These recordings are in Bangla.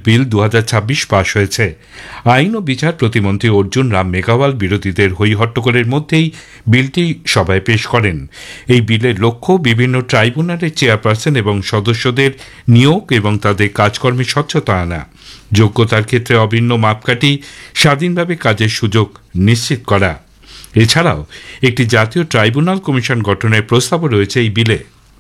বিল 2026 পাশ হয়েছে। আইন ও বিচার প্রতিমন্ত্রী অর্জুন রাম মেঘওয়াল বিরোধীদের হইহট্টগোলের মধ্যেই বিলটি সভায় পেশ করেন। এই বিলের লক্ষ্য বিভিন্ন ট্রাইব্যুনালের চেয়ারপারসন এবং সদস্যদের নিয়োগ এবং তাদের কাজকর্মে স্বচ্ছতা আনা, যোগ্যতার ক্ষেত্রে অভিন্ন মাপকাঠি, স্বাধীনভাবে কাজের সুযোগ নিশ্চিত করা। এছাড়াও একটি জাতীয় ট্রাইব্যুনাল কমিশন গঠনের প্রস্তাবও রয়েছে এই বিলে।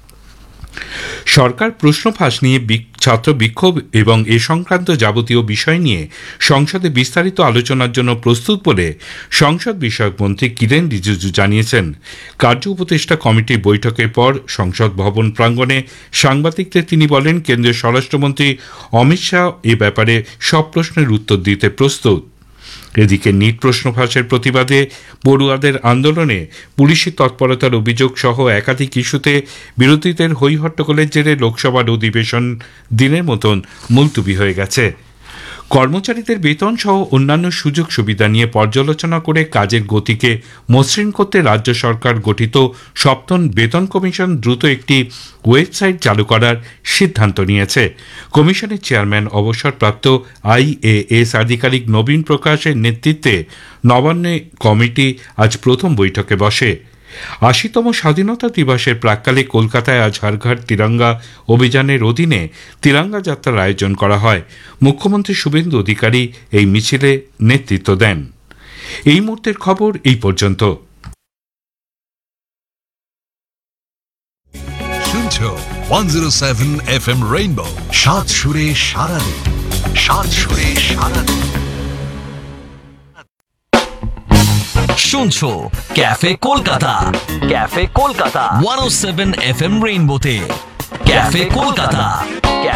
সরকার প্রশ্ন ফাঁস নিয়ে ছাত্র বিক্ষোভ এবং এ সংক্রান্ত যাবতীয় বিষয় নিয়ে সংসদে বিস্তারিত আলোচনার জন্য প্রস্তুত বলে সংসদ বিষয়ক মন্ত্রী কিরেন রিজিজু জানিয়েছেন। কার্য উপদেষ্টা কমিটির বৈঠকের পর সংসদ ভবন প্রাঙ্গণে সাংবাদিকদের তিনি বলেন, কেন্দ্রীয় স্বরাষ্ট্রমন্ত্রী অমিত শাহ এ ব্যাপারে সব প্রশ্নের উত্তর দিতে প্রস্তুত। এদিকে নিট প্রশ্ন ফাঁসের প্রতিবাদে পড়ুয়াদের আন্দোলনে পুলিশি তৎপরতার অভিযোগ সহ একাধিক ইস্যুতে বিরোধীদের হইহট্টগোলের জেরে লোকসভার অধিবেশন দিনের মতন মুলতুবি হয়ে গেছে। কর্মচারীদের বেতন সহ অন্যান্য সুযোগ সুবিধা নিয়ে পর্যালোচনা করে কাজের গতিকে মসৃণ করতে রাজ্য সরকার গঠিত সপ্তম বেতন কমিশন দ্রুত একটি ওয়েবসাইট চালু করার সিদ্ধান্ত নিয়েছে। কমিশনের চেয়ারম্যান অবসরপ্রাপ্ত IAS আধিকারিক নবীন প্রকাশের নেতৃত্বে নবান্নে কমিটি আজ প্রথম বৈঠকে বসে। ৮০তম স্বাধীনতা দিবসের প্রাক্কালে কলকাতায় আজ হর ঘর তিরঙ্গা অভিযানের অধীনে তিরঙ্গা যাত্রার আয়োজন করা হয়। মুখ্যমন্ত্রী শুভেন্দু অধিকারী এই মিছিলে নেতৃত্ব দেন। এই মুহূর্তের খবর এই পর্যন্ত। শুনছো 107 FM রেইনবো, সাত সুরে সারাদিন, সাত সুরে সারাদিন। শুনছো cafe Kolkata, cafe Kolkata 107 FM রেইনবোতে। Cafe Kolkata.